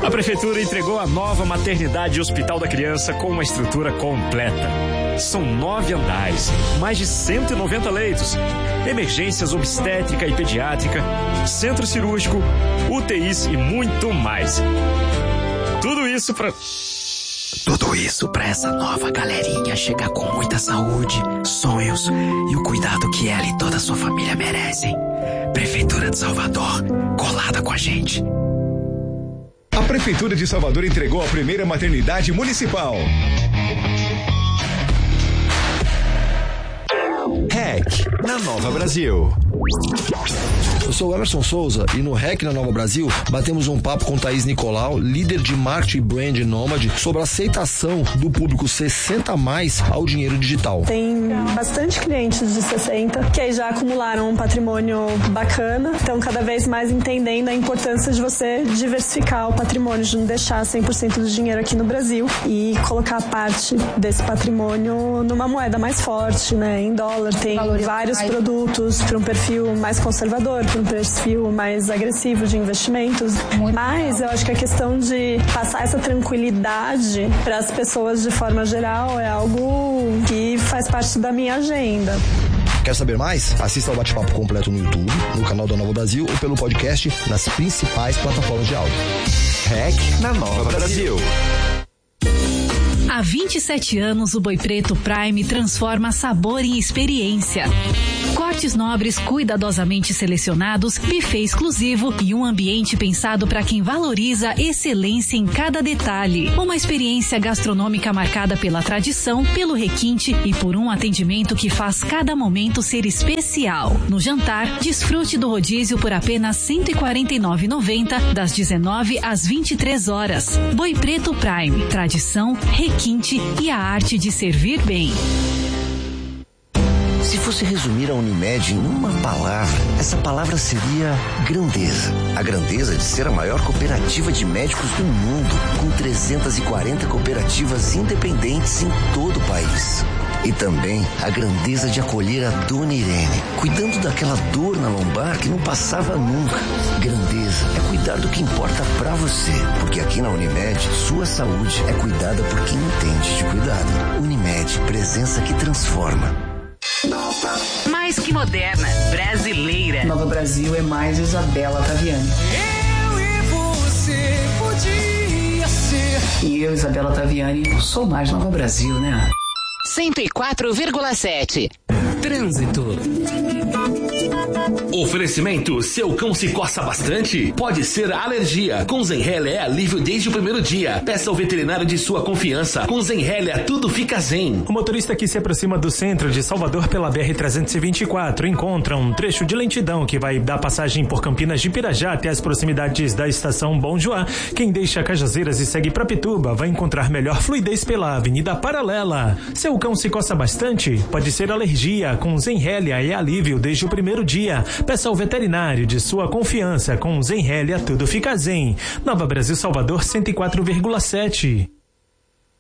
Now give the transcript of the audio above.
A Prefeitura entregou a nova maternidade e hospital da criança com uma estrutura completa. São 9 andares, mais de 190 leitos, emergências obstétrica e pediátrica, centro cirúrgico, UTIs e muito mais. Tudo isso pra essa nova galerinha chegar com muita saúde, sonhos e o cuidado que ela e toda a sua família merecem. Prefeitura de Salvador, colada com a gente. A Prefeitura de Salvador entregou a primeira maternidade municipal. REC na Nova Brasil. Eu sou o Emerson Souza e no REC na Nova Brasil batemos um papo com Thaís Nicolau, líder de marketing e brand Nômade, sobre a aceitação do público 60+ ao dinheiro digital. Tem bastante clientes de 60 que aí já acumularam um patrimônio bacana, estão cada vez mais entendendo a importância de você diversificar o patrimônio, de não deixar 100% do dinheiro aqui no Brasil e colocar parte desse patrimônio numa moeda mais forte, né? Em dólar. Tem vários produtos para um perfil mais conservador, para um perfil mais agressivo de investimentos. Mas eu acho que a questão de passar essa tranquilidade para as pessoas de forma geral é algo que faz parte da minha agenda. Quer saber mais? Assista ao bate-papo completo no YouTube, no canal da Nova Brasil ou pelo podcast nas principais plataformas de áudio. REC na Nova Brasil. Há 27 anos, o Boi Preto Prime transforma sabor em experiência. Cortes nobres cuidadosamente selecionados, buffet exclusivo e um ambiente pensado para quem valoriza excelência em cada detalhe. Uma experiência gastronômica marcada pela tradição, pelo requinte e por um atendimento que faz cada momento ser especial. No jantar, desfrute do rodízio por apenas R$ 149,90, das 19 às 23 horas. Boi Preto Prime, tradição, requinte e a arte de servir bem. Se fosse resumir a Unimed em uma palavra, essa palavra seria grandeza. A grandeza de ser a maior cooperativa de médicos do mundo, com 340 cooperativas independentes em todo o país. E também a grandeza de acolher a Dona Irene, cuidando daquela dor na lombar que não passava nunca. Grandeza é cuidar do que importa pra você, porque aqui na Unimed, sua saúde é cuidada por quem entende de cuidado. Unimed, presença que transforma. Mais que moderna, brasileira. Nova Brasil é mais Isabela Taviani. Eu e você podia ser. E eu, Isabela Taviani, sou mais Nova Brasil, né? 104,7. Trânsito. Oferecimento: seu cão se coça bastante? Pode ser alergia. Com Zenrelia é alívio desde o primeiro dia. Peça ao veterinário de sua confiança. Com Zenrelia tudo fica zen. O motorista que se aproxima do centro de Salvador pela BR-324 encontra um trecho de lentidão que vai dar passagem por Campinas de Pirajá até as proximidades da estação Bom Joá. Quem deixa Cajazeiras e segue para Pituba vai encontrar melhor fluidez pela Avenida Paralela. Seu cão se coça bastante? Pode ser alergia. Com Zenrelia é alívio desde o primeiro dia. Peça ao veterinário de sua confiança. Com Zenrelia tudo fica zen. Nova Brasil, Salvador 104,7.